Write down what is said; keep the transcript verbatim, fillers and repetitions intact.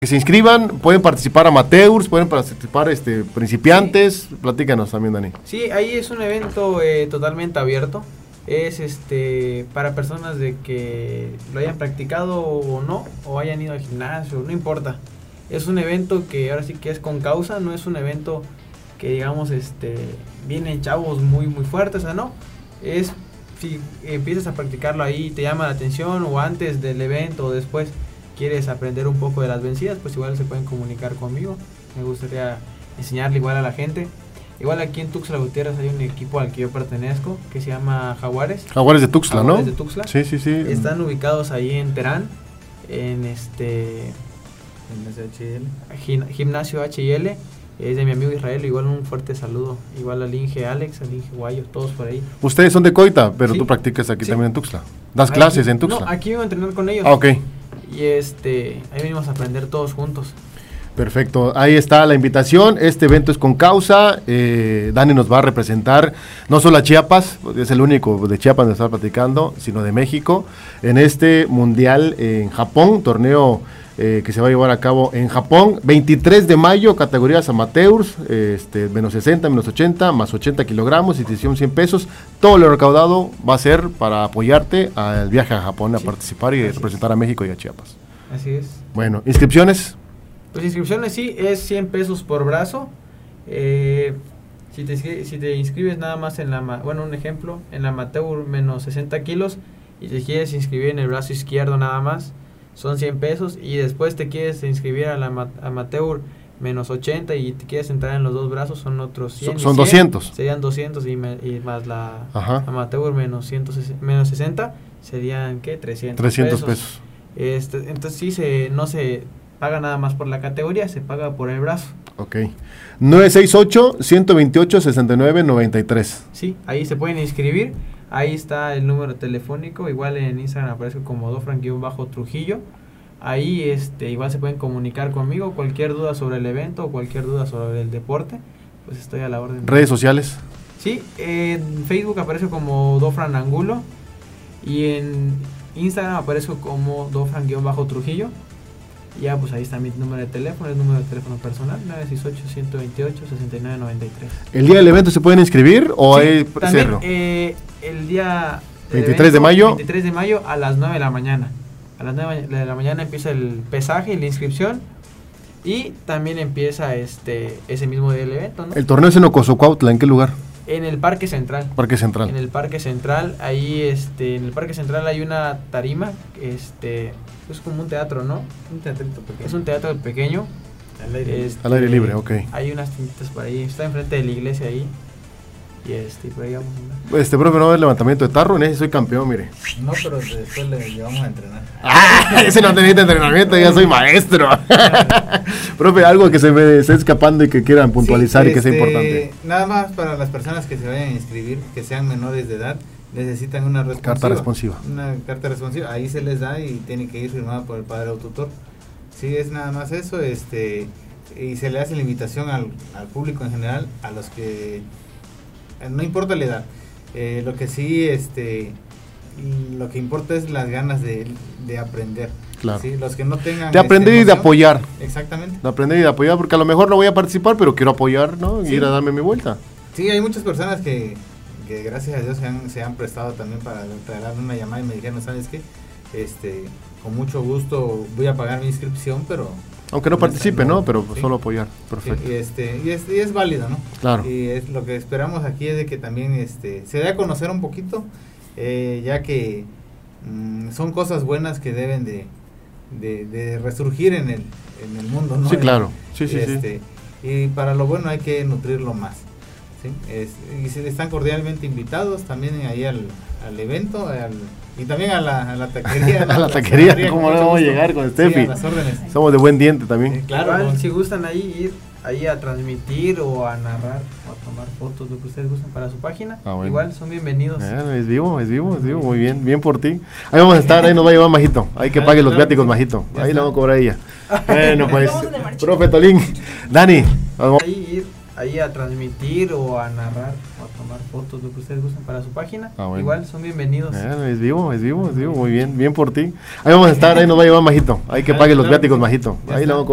Que se inscriban, pueden participar amateurs, pueden participar este, principiantes, sí. Platícanos también, Dani. Sí, ahí es un evento eh, totalmente abierto, es este para personas de que lo hayan practicado o no, o hayan ido al gimnasio, no importa. Es un evento que ahora sí que es con causa, no es un evento que digamos este vienen chavos muy muy fuertes, o sea, no, es si empiezas a practicarlo ahí, te llama la atención o antes del evento o después quieres aprender un poco de las vencidas, pues igual se pueden comunicar conmigo. Me gustaría enseñarle igual a la gente. Igual aquí en Tuxtla Gutiérrez hay un equipo al que yo pertenezco que se llama Jaguares. Jaguares de Tuxtla, Jaguares ¿no? de Tuxtla. Sí, sí, sí. Están ubicados ahí en Terán, en este Gimnasio H I L. Gimnasio H I L. Es de mi amigo Israel, igual un fuerte saludo. Igual al Inge Alex, al Inge Guayo, todos por ahí. Ustedes son de Coita, pero sí. Tú practicas aquí sí. también en Tuxtla. ¿Das aquí, clases en Tuxtla? No, aquí vengo a entrenar con ellos. Ah, ok. Y este, ahí venimos a aprender todos juntos. Perfecto, ahí está la invitación. Este evento es con causa. eh, Dani nos va a representar no solo a Chiapas, es el único de Chiapas que está platicando, sino de México, en este mundial en Japón, torneo eh, que se va a llevar a cabo en Japón, veintitrés de mayo, categorías amateurs, este, menos sesenta, menos ochenta, más ochenta kilogramos, inscripción cien pesos. Todo lo recaudado va a ser para apoyarte al viaje a Japón, a sí. participar y Así representar es. a México y a Chiapas. Así es. Bueno, ¿inscripciones? Pues inscripciones sí, es cien pesos por brazo. Eh, si, te, si te inscribes nada más en la, bueno, un ejemplo, en la amateur menos sesenta kilos y te quieres inscribir en el brazo izquierdo nada más, son cien pesos. Y después te quieres inscribir a la amateur menos ochenta y te quieres entrar en los dos brazos, son otros cien. Son, son doscientos. Serían doscientos y, me, y más la Ajá. amateur menos, cien, menos sesenta, serían, ¿qué? trescientos, trescientos pesos. pesos. Este, entonces sí, se, no se paga nada más por la categoría, se paga por el brazo. Ok. nueve seis ocho, uno dos ocho, seis nueve nueve tres. Sí, ahí se pueden inscribir. Ahí está el número telefónico. Igual en Instagram aparece como dofran-trujillo. Ahí este, igual se pueden comunicar conmigo. Cualquier duda sobre el evento o cualquier duda sobre el deporte, pues estoy a la orden. ¿Redes sociales? Sí, en Facebook aparece como Dofran Angulo. Y en Instagram aparece como dofran-trujillo. Ya, pues ahí está mi número de teléfono, el número de teléfono personal, nueve seis ocho, uno dos ocho, seis nueve nueve tres. ¿El día del evento se pueden inscribir o sí, hay también, cerro? Eh, el día veintitrés de mayo. veintitrés de mayo a las nueve de la mañana. A las nueve de la mañana empieza el pesaje y la inscripción. Y también empieza este ese mismo día del evento, ¿no? El torneo es en Ocosocuautla, ¿en qué lugar? En el Parque Central. Parque Central. En el Parque Central, ahí este, en el Parque Central hay una tarima, este, es como un teatro, ¿no? Un teatrito pequeño. Es un teatro pequeño. Al aire, este, al aire libre, ok. Hay unas tintas por ahí, está enfrente de la iglesia ahí. Y este, por ahí vamos a andar. Este, profe, no va a haber levantamiento de tarro, en ese soy campeón, mire. No, pero después le llevamos a entrenar. ¡Ah! Ese no necesita entrenamiento, ya soy maestro. Profe, algo que se me esté escapando y que quieran puntualizar sí, y que este, sea importante. Nada más para las personas que se vayan a inscribir, que sean menores de edad, necesitan una responsiva. Carta responsiva. Una carta responsiva, ahí se les da y tiene que ir firmada por el padre o tutor. Sí, es nada más eso, este, y se le hace la invitación al, al público en general, a los que, no importa la edad, eh, lo que sí, este, lo que importa es las ganas de, de aprender. Claro. ¿Sí? Los que no tengan de aprender este, y de apoyar. Exactamente. De aprender y de apoyar, porque a lo mejor no voy a participar, pero quiero apoyar, ¿no? Y sí. ir a darme mi vuelta. Sí, hay muchas personas que, que gracias a Dios se han, se han prestado también para regalarme una llamada y me dijeron, ¿sabes qué? Este, con mucho gusto voy a pagar mi inscripción, pero... Aunque no participe, ¿no? Pero sí. solo apoyar. Perfecto. Sí, y, este, y, es, y es válido, ¿no? Claro. Y es, lo que esperamos aquí es de que también este, se dé a conocer un poquito, eh, ya que mmm, son cosas buenas que deben de, de, de resurgir en el, en el mundo, ¿no? Sí, claro. Sí, sí, este, sí. Y para lo bueno hay que nutrirlo más. ¿Sí? Es, y se están cordialmente invitados también ahí al, al evento, al... Y también a la, a la taquería. a la taquería, ¿cómo no vamos a llegar con Steffi? Sí, a las órdenes. Somos de buen diente también. Eh, claro, igual, si gustan ahí ir ahí a transmitir o a narrar o a tomar fotos, lo que ustedes gusten para su página, ah, bueno. igual son bienvenidos. Eh, es vivo, es vivo, es vivo, muy bien, bien por ti. Ahí vamos a estar, ahí nos va a llevar Majito, ahí que ah, pague claro, los viáticos, sí. Majito, ya ahí está. Le vamos a cobrar a ella. Bueno, pues, profe Tolín, Dani. Vamos. Ahí ir ahí a transmitir o a narrar o a tomar fotos, lo que ustedes gusten para su página, ah, bueno. igual son bienvenidos. Eh, es vivo, es vivo, es vivo, muy bien, bien por ti. Ahí vamos a estar, ahí nos va a llevar Majito, ahí que pague los viáticos, Majito. Ahí le vamos a